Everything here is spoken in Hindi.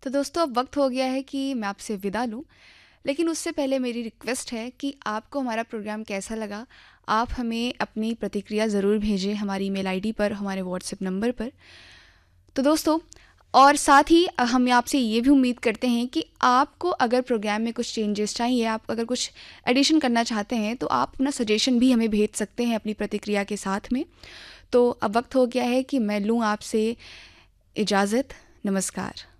तो दोस्तों अब वक्त हो गया है कि मैं आपसे विदा लूँ, लेकिन उससे पहले मेरी रिक्वेस्ट है कि आपको हमारा प्रोग्राम कैसा लगा, आप हमें अपनी प्रतिक्रिया ज़रूर भेजें हमारी ईमेल आईडी पर, हमारे व्हाट्सएप नंबर पर। तो दोस्तों, और साथ ही हम आपसे ये भी उम्मीद करते हैं कि आपको अगर प्रोग्राम में कुछ चेंजेस चाहिए, आप अगर कुछ एडिशन करना चाहते हैं, तो आप अपना सजेशन भी हमें भेज सकते हैं अपनी प्रतिक्रिया के साथ में। तो अब वक्त हो गया है कि मैं लूँ आपसे इजाज़त। नमस्कार।